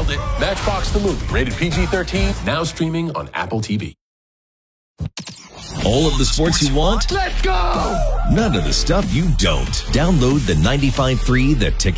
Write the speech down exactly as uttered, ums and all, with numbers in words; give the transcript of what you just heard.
Nailed it. Matchbox the movie. Rated P G thirteen. Now streaming on Apple T V. All of the sports you want? Let's go! None of the stuff you don't. Download the ninety-five point three The Ticket.